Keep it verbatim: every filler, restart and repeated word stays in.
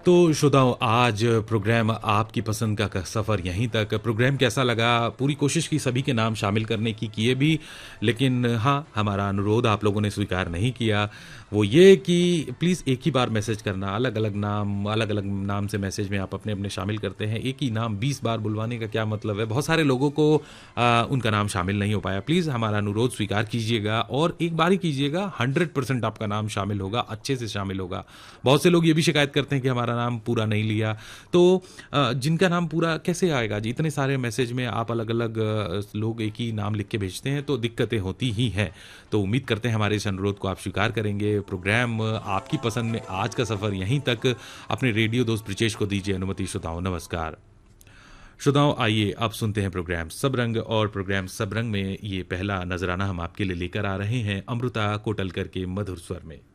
तो श्रोताओं, आज प्रोग्राम आपकी पसंद का क सफ़र यहीं तक। प्रोग्राम कैसा लगा? पूरी कोशिश की सभी के नाम शामिल करने की, किए भी, लेकिन हाँ, हमारा अनुरोध आप लोगों ने स्वीकार नहीं किया। वो ये कि प्लीज़ एक ही बार मैसेज करना, अलग-अलग नाम अलग-अलग नाम से मैसेज में आप अपने-अपने शामिल करते हैं। एक ही नाम बीस बार बुलवाने का क्या मतलब है? बहुत सारे लोगों को अ, उनका नाम शामिल नहीं हो पाया। प्लीज़ हमारा अनुरोध स्वीकार कीजिएगा और एक बार ही कीजिएगा, हंड्रेड परसेंट आपका नाम शामिल होगा, अच्छे से शामिल होगा। बहुत से लोग ये भी शिकायत करते हैं कि हमारा नाम पूरा नहीं लिया, तो अ, जिनका नाम पूरा कैसे आएगा जी? इतने सारे मैसेज में आप अलग-अलग अ, लोग एक ही नाम लिख के भेजते हैं, तो दिक्कतें होती ही हैं। तो उम्मीद करते हैं हमारे इस अनुरोध को आप स्वीकार करेंगे। प्रोग्राम आपकी पसंद में आज का सफ़र यहीं तक। अपने रेडियो दोस्त ब्रिजेश को दीजिए अनुमति। श्रोताओं, नमस्कार। श्रोताओं, आइए अब सुनते हैं प्रोग्राम सब रंग, और प्रोग्राम सब रंग में ये पहला नजराना हम आपके लिए लेकर आ रहे हैं अमृता कोटलकर के मधुर स्वर में।